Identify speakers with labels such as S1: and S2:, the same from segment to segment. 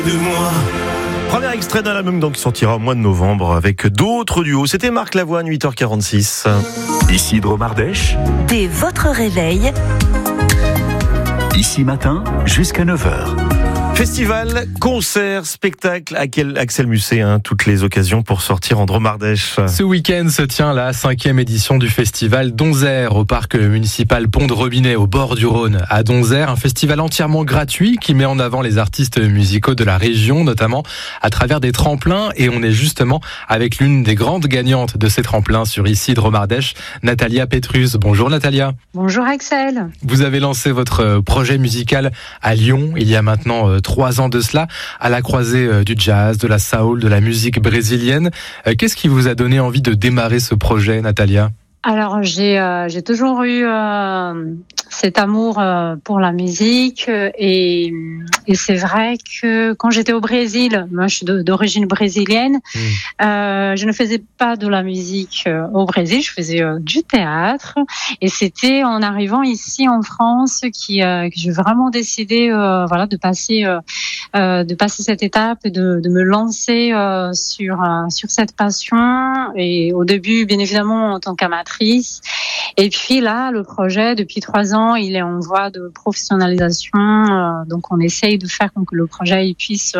S1: Premier extrait d'un album donc qui sortira au mois de novembre avec d'autres duos. C'était Marc Lavoine, 8h46.
S2: Ici Dromardèche.
S3: Dès votre réveil.
S2: Ici matin jusqu'à 9h.
S1: Festival, concert, spectacle, Axel Musset, toutes les occasions pour sortir en Dromardèche.
S4: Ce week-end se tient la 5e édition du festival Donzère au parc municipal Pont de Robinet au bord du Rhône à Donzère. Un festival entièrement gratuit qui met en avant les artistes musicaux de la région, notamment à travers des tremplins. Et on est justement avec l'une des grandes gagnantes de ces tremplins sur Ici Dromardèche, Natalia Petrus. Bonjour Natalia.
S5: Bonjour Axel.
S4: Vous avez lancé votre projet musical à Lyon il y a maintenant 3 ans de cela, à la croisée du jazz, de la soul, de la musique brésilienne. Qu'est-ce qui vous a donné envie de démarrer ce projet, Natalia ?
S5: Alors j'ai toujours eu cet amour pour la musique et c'est vrai que quand j'étais au Brésil, moi je suis d'origine brésilienne, je ne faisais pas de la musique au Brésil, je faisais du théâtre et c'était en arrivant ici en France que j'ai vraiment décidé de passer cette étape et de me lancer sur cette passion. Et au début bien évidemment en tant qu'amatrice. Et puis là, le projet, depuis 3 ans, il est en voie de professionnalisation. Donc, on essaye de faire que le projet il puisse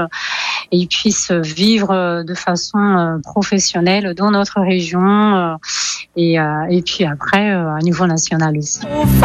S5: vivre de façon professionnelle dans notre région et puis après, à niveau national aussi.